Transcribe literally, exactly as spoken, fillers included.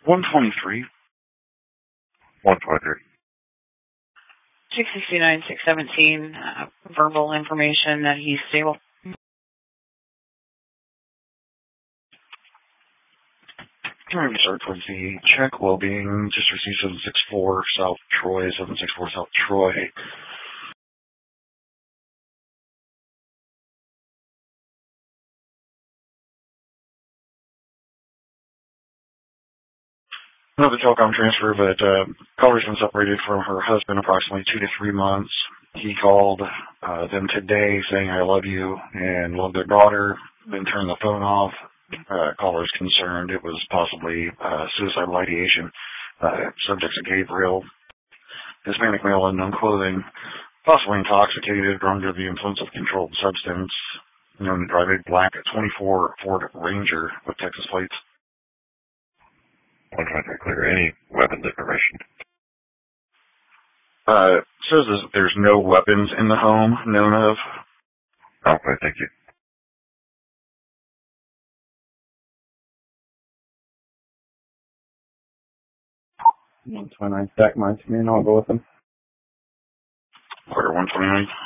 one twenty-three. one twenty-three. six sixty-nine, six seventeen, uh, verbal information that he's stable. Trying to start towards the check well-being. Just received seven six four South Troy, seven six four South Troy. Another telecom transfer, but uh, caller's been separated from her husband approximately two to three months. He called uh, them today saying, I love you and love their daughter, then turned the phone off. Uh, caller's concerned it was possibly uh, suicidal ideation. Uh, subject's a Gabriel. Hispanic male, unknown clothing, possibly intoxicated or under the influence of a controlled substance, known to drive a black twenty-four Ford Ranger with Texas plates. one twenty-three clear. Any weapons information? Uh, says there's no weapons in the home known of. Okay, thank you. one twenty-nine, stack mine to me and I'll go with them. Quarter one twenty-nine.